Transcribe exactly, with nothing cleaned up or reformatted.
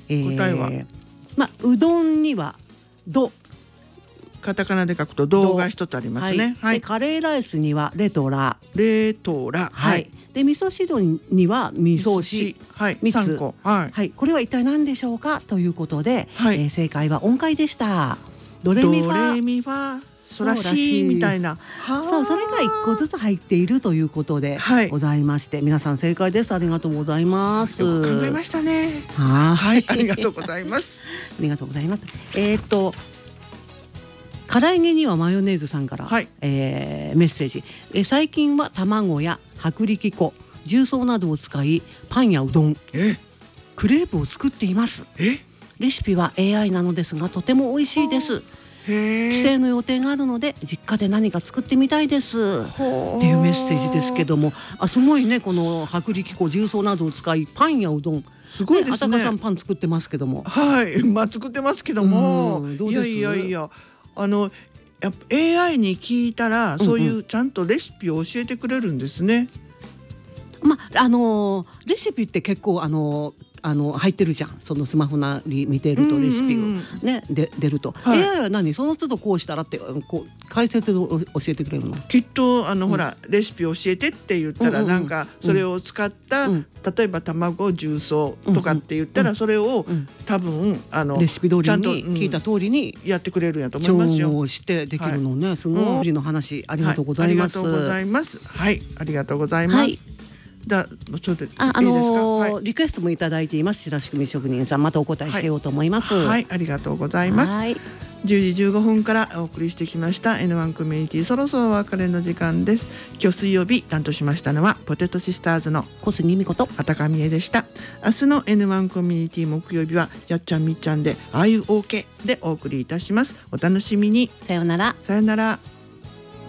えー、 答えは、 まあ、うどんにはど、 カタカナで書くとどが一つありますね。 はいはい、でカレーライスにはレとラ、 レトラ、 はい、で味噌汁には味噌汁、 はい、 みっつ、 さんこ、はいはい、これは一体何でしょうかということで、 はい、 えー、正解は音階でした。ドレミファ、 ドレミファソラシみたいな、 そう、それが一個ずつ入っているということでございまして、はい、皆さん正解です。ありがとうございます。 よく考えましたね。 はい、 ありがとうございます。 ありがとうございます。えー、っと唐揚げにはマヨネーズさんから、はい、えー、メッセージ、えー、最近は卵や薄力粉、重曹などを使いパンやうどん、 えクレープを作っています。 えレシピは エーアイ なのですがとても美味しいです。帰省の予定があるので実家で何か作ってみたいですっていうメッセージですけども、あ、すごいね、この薄力粉、重曹などを使いパンやうどん、 すごいですね。 あたかさんパン作ってますけども、 はい、まあ作ってますけども、どうです？いやいやいや、あのやっぱ エーアイ に聞いたらそういうちゃんとレシピを教えてくれるんですね。 うんうん、まああのー、レシピって結構あのーあの入ってるじゃん、そのスマホなり見てるとレシピをね、で出ると、はい、エーアイ は何その都度こうしたらってこう解説を教えてくれるの？ きっとあの、うん、ほらレシピ教えてって言ったら、うんうん、なんかそれを使った、うん、例えば卵重曹とかって言ったら、うん、それを、うん、多分あのレシピ通りに聞いた通りに、 うん、やってくれるんやと思いますよ。 調合してできるのね、はい、すごいの話、ありがとうございます。 はい、ありがとうございます。はい、ありがとうございます。はい、だそれでいいですか？ あ、あのーはい、リクエストもいただいています。白仕組職人さん、またお答えしようと思います。 はい、はい、ありがとうございます。はい、じゅうじじゅうごふんからお送りしてきました エヌワン コミュニティ、そろそろお別れの時間です。今日水曜日担当しましたのはポテトシスターズの小杉美子と畑上恵でした。明日の エヌワン コミュニティ木曜日はやっちゃんみっちゃんでああいう OK でお送りいたします。お楽しみに。 さようなら。 さようなら。